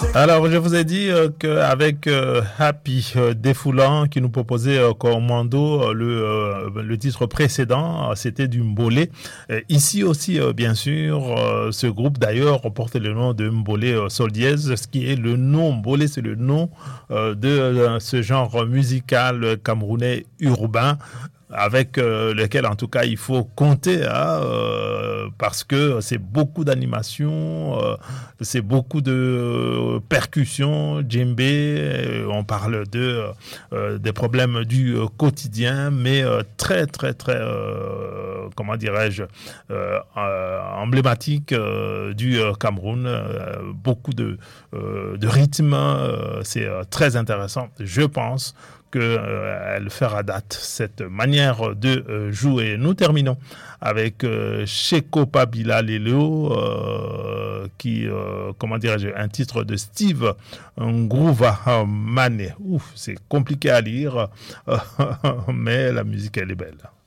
Alors, je vous ai dit qu'avec Happy Défoulant qui nous proposait Commando, le titre précédent, c'était du Mbolé. Ici aussi, bien sûr, ce groupe d'ailleurs porte le nom de Mbolé Sol Dièse, ce qui est le nom, Mbolé, c'est le nom de ce genre musical camerounais urbain, avec lequel en tout cas il faut compter parce que c'est beaucoup d'animation, c'est beaucoup de percussions, djembé, on parle des problèmes du quotidien, mais très très très comment dirais-je emblématique du Cameroun, beaucoup de rythme, c'est très intéressant, je pense qu'elle fera date, cette manière de jouer. Nous terminons avec Sheko Pabila Lelo, qui, comment dirais-je, un titre de Steve Ngrouva Mane. Ouf, c'est compliqué à lire, mais la musique, elle est belle.